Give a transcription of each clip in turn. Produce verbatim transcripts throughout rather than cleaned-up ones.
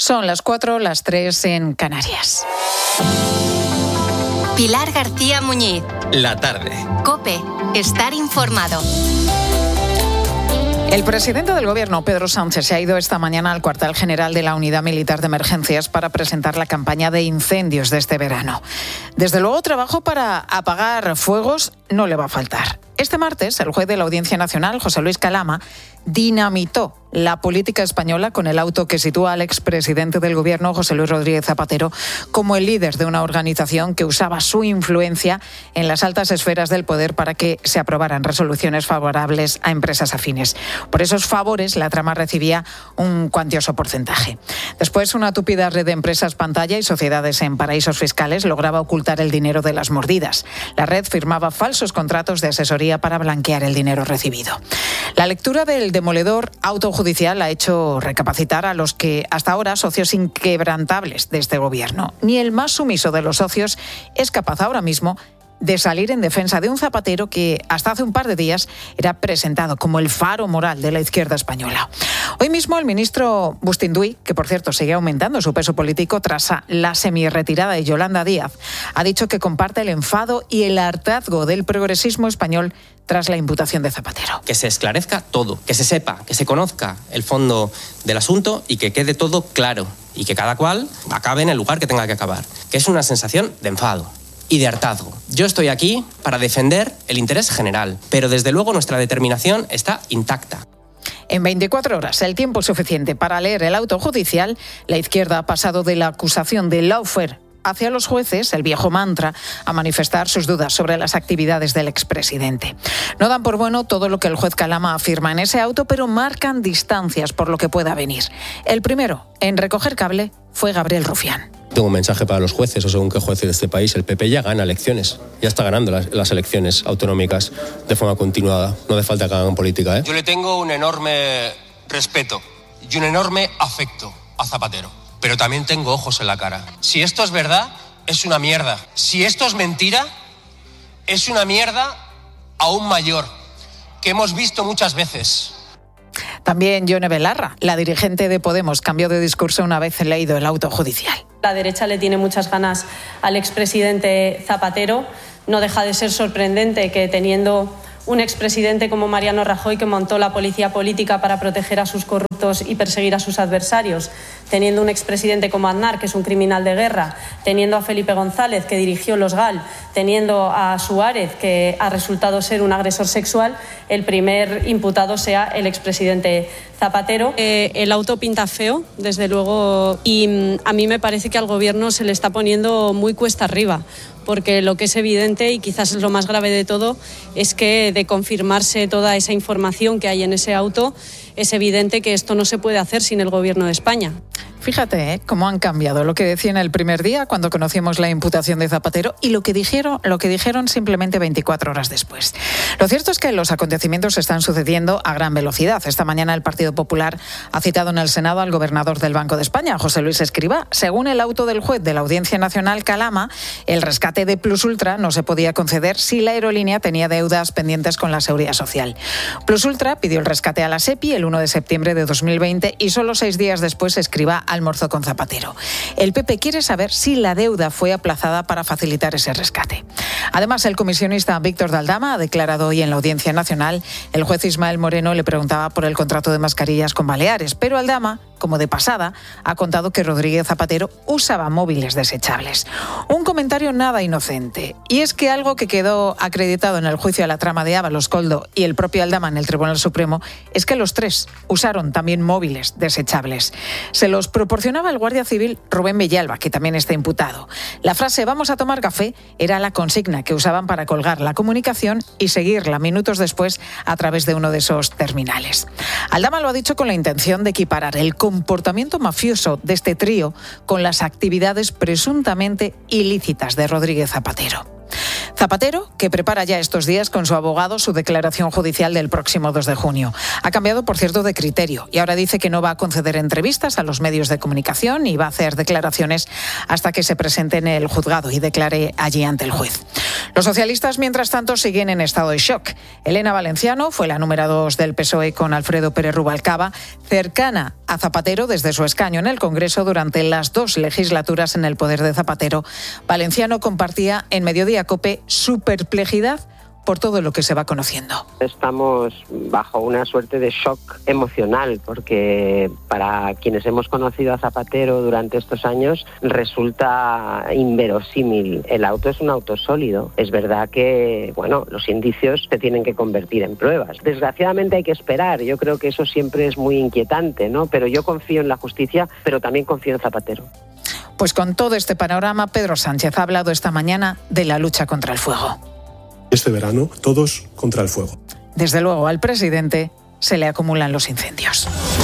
Son las cuatro, las tres en Canarias. Pilar García Muñiz. La tarde. COPE. Estar informado. El presidente del Gobierno, Pedro Sánchez, se ha ido esta mañana al cuartel general de la Unidad Militar de Emergencias para presentar la campaña de incendios de este verano. Desde luego, trabajo para apagar fuegos no le va a faltar. Este martes, el juez de la Audiencia Nacional, José Luis Calama, dinamitó la política española con el auto que sitúa al expresidente del Gobierno, José Luis Rodríguez Zapatero, como el líder de una organización que usaba su influencia en las altas esferas del poder para que se aprobaran resoluciones favorables a empresas afines. Por esos favores, la trama recibía un cuantioso porcentaje. Después, una tupida red de empresas pantalla y sociedades en paraísos fiscales lograba ocultar el dinero de las mordidas. La red firmaba falsos contratos de asesoría para blanquear el dinero recibido. La lectura del demoledor auto judicial ha hecho recapacitar a los que hasta ahora socios inquebrantables de este gobierno. Ni el más sumiso de los socios es capaz ahora mismo de salir en defensa de un Zapatero que hasta hace un par de días era presentado como el faro moral de la izquierda española. Hoy mismo el ministro Bustinduy, que por cierto sigue aumentando su peso político tras la semi-retirada de Yolanda Díaz, ha dicho que comparte el enfado y el hartazgo del progresismo español tras la imputación de Zapatero. Que se esclarezca todo, que se sepa, que se conozca el fondo del asunto y que quede todo claro y que cada cual acabe en el lugar que tenga que acabar, que es una sensación de enfado y de hartazgo. Yo estoy aquí para defender el interés general, pero desde luego nuestra determinación está intacta. En veinticuatro horas, el tiempo suficiente para leer el auto judicial, la izquierda ha pasado de la acusación de lawfare hacia los jueces, el viejo mantra, a manifestar sus dudas sobre las actividades del expresidente. No dan por bueno todo lo que el juez Calama afirma en ese auto, pero marcan distancias por lo que pueda venir. El primero en recoger cable fue Gabriel Rufián. Tengo un mensaje para los jueces, o según qué jueces de este país. El P P ya gana elecciones, ya está ganando las, las elecciones autonómicas de forma continuada. No hace falta que hagan política, ¿eh? Yo le tengo un enorme respeto y un enorme afecto a Zapatero, pero también tengo ojos en la cara. Si esto es verdad, es una mierda. Si esto es mentira, es una mierda aún mayor, que hemos visto muchas veces. También Yone Belarra, la dirigente de Podemos, cambió de discurso una vez leído el auto judicial. La derecha le tiene muchas ganas al expresidente Zapatero. No deja de ser sorprendente que, teniendo un expresidente como Mariano Rajoy, que montó la policía política para proteger a sus corruptos y perseguir a sus adversarios, teniendo un expresidente como Aznar, que es un criminal de guerra, teniendo a Felipe González, que dirigió los GAL, teniendo a Suárez, que ha resultado ser un agresor sexual, el primer imputado sea el expresidente Zapatero. Eh, el auto pinta feo, desde luego, y mm, a mí me parece que al gobierno se le está poniendo muy cuesta arriba, porque lo que es evidente, y quizás es lo más grave de todo, es que de confirmarse toda esa información que hay en ese auto, es evidente que esto no se puede hacer sin el Gobierno de España. Fíjate, ¿eh?, cómo han cambiado lo que decían el primer día cuando conocimos la imputación de Zapatero y lo que dijeron, lo que dijeron simplemente veinticuatro horas después. Lo cierto es que los acontecimientos están sucediendo a gran velocidad. Esta mañana el Partido Popular ha citado en el Senado al gobernador del Banco de España, José Luis Escrivá. Según el auto del juez de la Audiencia Nacional Calama, el rescate de Plus Ultra no se podía conceder si la aerolínea tenía deudas pendientes con la Seguridad Social. Plus Ultra pidió el rescate a la SEPI el uno de septiembre de dos mil veinte y solo seis días después Escrivá almorzó con Zapatero. El P P quiere saber si la deuda fue aplazada para facilitar ese rescate. Además, el comisionista Víctor de Aldama ha declarado hoy en la Audiencia Nacional. El juez Ismael Moreno le preguntaba por el contrato de mascarillas con Baleares, pero Aldama, como de pasada, ha contado que Rodríguez Zapatero usaba móviles desechables. Un comentario nada inocente. Y es que algo que quedó acreditado en el juicio a la trama de Ábalos, Koldo y el propio Aldama en el Tribunal Supremo es que los tres usaron también móviles desechables. Se los proporcionaba el guardia civil Rubén Villalba, que también está imputado. La frase «vamos a tomar café» era la consigna que usaban para colgar la comunicación y seguirla minutos después a través de uno de esos terminales. Aldama lo ha dicho con la intención de equiparar el comportamiento mafioso de este trío con las actividades presuntamente ilícitas de Rodríguez Zapatero. Zapatero, que prepara ya estos días con su abogado su declaración judicial del próximo dos de junio. Ha cambiado, por cierto, de criterio y ahora dice que no va a conceder entrevistas a los medios de comunicación y va a hacer declaraciones hasta que se presente en el juzgado y declare allí ante el juez. Los socialistas, mientras tanto, siguen en estado de shock. Elena Valenciano fue la número dos del P S O E con Alfredo Pérez Rubalcaba, cercana a Zapatero desde su escaño en el Congreso durante las dos legislaturas en el poder de Zapatero. Valenciano compartía en Mediodía COPE su perplejidad por todo lo que se va conociendo. Estamos bajo una suerte de shock emocional porque para quienes hemos conocido a Zapatero durante estos años resulta inverosímil. El auto es un auto sólido. Es verdad que, bueno, los indicios se tienen que convertir en pruebas. Desgraciadamente hay que esperar. Yo creo que eso siempre es muy inquietante, ¿no? Pero yo confío en la justicia, pero también confío en Zapatero. Pues con todo este panorama, Pedro Sánchez ha hablado esta mañana de la lucha contra el fuego. Este verano, todos contra el fuego. Desde luego, al presidente se le acumulan los incendios.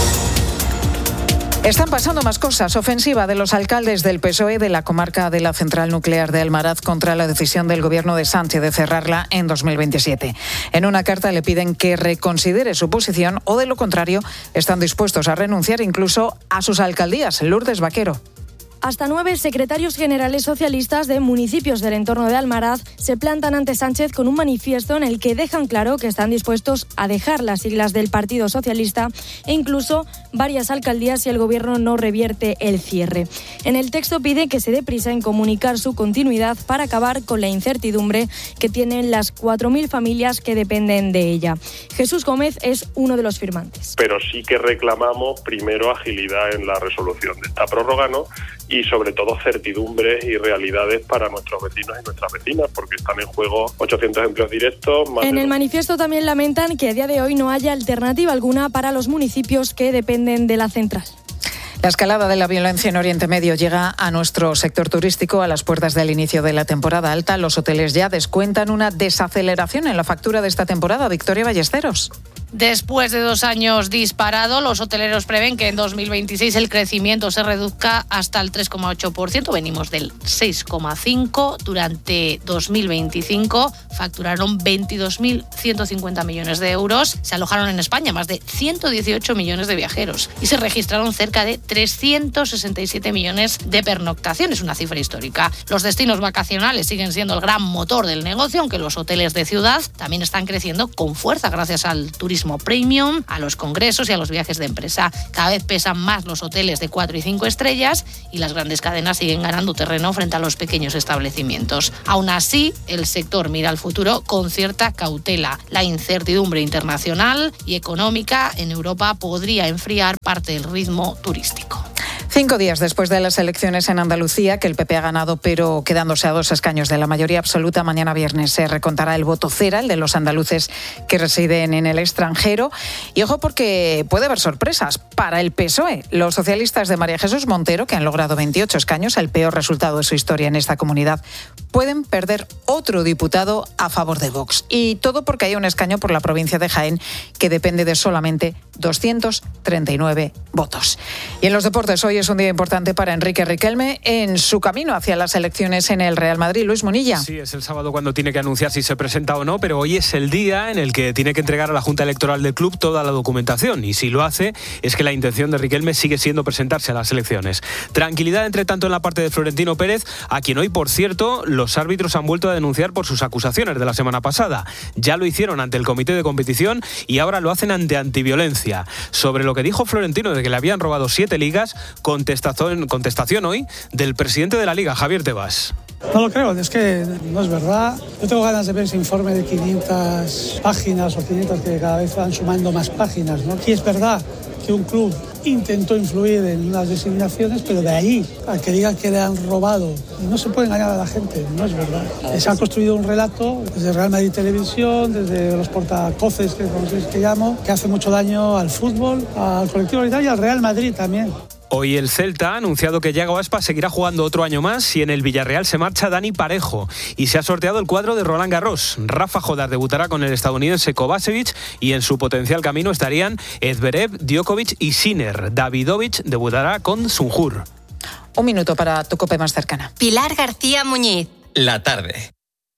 Están pasando más cosas. Ofensiva de los alcaldes del P S O E de la comarca de la central nuclear de Almaraz contra la decisión del gobierno de Sánchez de cerrarla en dos mil veintisiete. En una carta le piden que reconsidere su posición o, de lo contrario, están dispuestos a renunciar incluso a sus alcaldías. Lourdes Vaquero. Hasta nueve secretarios generales socialistas de municipios del entorno de Almaraz se plantan ante Sánchez con un manifiesto en el que dejan claro que están dispuestos a dejar las siglas del Partido Socialista e incluso varias alcaldías si el gobierno no revierte el cierre. En el texto pide que se dé prisa en comunicar su continuidad para acabar con la incertidumbre que tienen las cuatro mil familias que dependen de ella. Jesús Gómez es uno de los firmantes. Pero sí que reclamamos primero agilidad en la resolución de esta prórroga, ¿no? Y sobre todo certidumbres y realidades para nuestros vecinos y nuestras vecinas, porque están en juego ochocientos empleos directos. Más en el de... manifiesto también lamentan que a día de hoy no haya alternativa alguna para los municipios que dependen de la central. La escalada de la violencia en Oriente Medio llega a nuestro sector turístico a las puertas del inicio de la temporada alta. Los hoteles ya descuentan una desaceleración en la factura de esta temporada. Victoria Ballesteros. Después de dos años disparado, los hoteleros prevén que en dos mil veintiséis el crecimiento se reduzca hasta el tres coma ocho por ciento. Venimos del seis coma cinco por ciento. Durante dos mil veinticinco facturaron veintidós mil ciento cincuenta millones de euros. Se alojaron en España más de ciento dieciocho millones de viajeros y se registraron cerca de trescientos sesenta y siete millones de pernoctaciones, una cifra histórica. Los destinos vacacionales siguen siendo el gran motor del negocio, aunque los hoteles de ciudad también están creciendo con fuerza gracias al turismo premium, a los congresos y a los viajes de empresa. Cada vez pesan más los hoteles de cuatro y cinco estrellas y las grandes cadenas siguen ganando terreno frente a los pequeños establecimientos. Aún así, el sector mira al futuro con cierta cautela. La incertidumbre internacional y económica en Europa podría enfriar parte del ritmo turístico. Cinco días después de las elecciones en Andalucía, que el P P ha ganado, pero quedándose a dos escaños de la mayoría absoluta, mañana viernes se recontará el voto cera, el de los andaluces que residen en el extranjero. Y ojo, porque puede haber sorpresas para el P S O E. Los socialistas de María Jesús Montero, que han logrado veintiocho escaños, el peor resultado de su historia en esta comunidad, pueden perder otro diputado a favor de Vox. Y todo porque hay un escaño por la provincia de Jaén que depende de solamente doscientos treinta y nueve votos. Y en los deportes, hoy es un día importante para Enrique Riquelme en su camino hacia las elecciones en el Real Madrid. Luis Munilla. Sí, es el sábado cuando tiene que anunciar si se presenta o no, pero hoy es el día en el que tiene que entregar a la Junta Electoral del club toda la documentación, y si lo hace es que la intención de Riquelme sigue siendo presentarse a las elecciones. Tranquilidad, entre tanto, en la parte de Florentino Pérez, a quien hoy, por cierto, los árbitros han vuelto a denunciar por sus acusaciones de la semana pasada. Ya lo hicieron ante el comité de competición y ahora lo hacen ante Antiviolencia. Sobre lo que dijo Florentino de que le habían robado siete ligas, contestación, contestación hoy del presidente de la Liga, Javier Tebas. No lo creo, es que no es verdad. Yo tengo ganas de ver ese informe de quinientas páginas o quinientas que cada vez van sumando más páginas, ¿no? Y es verdad que un club intentó influir en unas designaciones, pero de ahí a que digan que le han robado, no se puede engañar a la gente, no es verdad. Se ha construido un relato desde Real Madrid Televisión, desde los portacoces que, que llamo, que hace mucho daño al fútbol, al colectivo y al Real Madrid también. Hoy el Celta ha anunciado que Yago Aspas seguirá jugando otro año más y en el Villarreal se marcha Dani Parejo. Y se ha sorteado el cuadro de Roland Garros. Rafa Jodar debutará con el estadounidense Kovacevic y en su potencial camino estarían Zverev, Djokovic y Sinner. Davidovich debutará con Sunjur. Un minuto para tu COPE más cercana. Pilar García Muñiz. La tarde.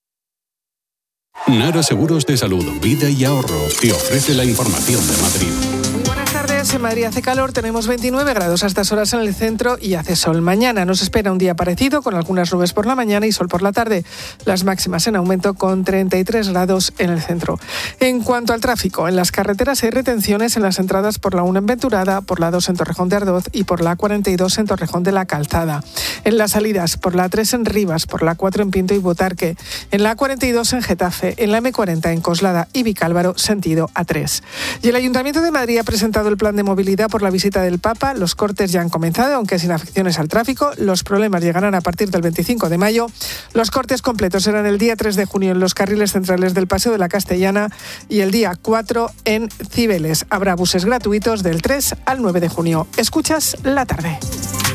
Nara Seguros de Salud, Vida y Ahorro te ofrece la información de Madrid. Buenas tardes, en Madrid hace calor, tenemos veintinueve grados a estas horas en el centro y hace sol. Mañana nos espera un día parecido, con algunas nubes por la mañana y sol por la tarde. Las máximas en aumento con treinta y tres grados en el centro. En cuanto al tráfico, en las carreteras hay retenciones en las entradas por la uno en Venturada, por la dos en Torrejón de Ardoz y por la cuarenta y dos en Torrejón de la Calzada. En las salidas, por la tres en Rivas, por la cuatro en Pinto y Butarque, en la cuarenta y dos en Getafe, en la eme cuarenta en Coslada y Vicálvaro, sentido A tres. Y el Ayuntamiento de Madrid ha presentado el plan de movilidad por la visita del Papa. Los cortes ya han comenzado, aunque sin afecciones al tráfico. Los problemas llegarán a partir del veinticinco de mayo. Los cortes completos serán el día tres de junio en los carriles centrales del Paseo de la Castellana y el día cuatro en Cibeles. Habrá buses gratuitos del tres al nueve de junio. Escuchas La Tarde.